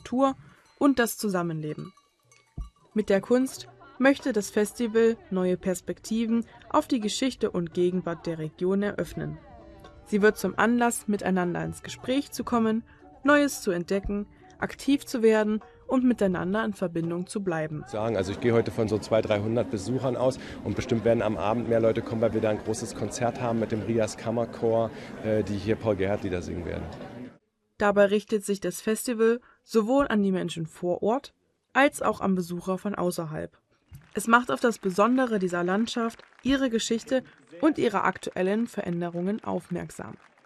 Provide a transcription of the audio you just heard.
Kultur und das Zusammenleben. Mit der Kunst möchte das Festival neue Perspektiven auf die Geschichte und Gegenwart der Region eröffnen. Sie wird zum Anlass, miteinander ins Gespräch zu kommen, Neues zu entdecken, aktiv zu werden und miteinander in Verbindung zu bleiben. Also ich gehe heute von so 200, 300 Besuchern aus und bestimmt werden am Abend mehr Leute kommen, weil wir da ein großes Konzert haben mit dem Rias Kammerchor, die hier Paul Gerhardt-Lieder singen werden. Dabei richtet sich das Festival sowohl an die Menschen vor Ort als auch an Besucher von außerhalb. Es macht auf das Besondere dieser Landschaft, ihre Geschichte und ihre aktuellen Veränderungen aufmerksam.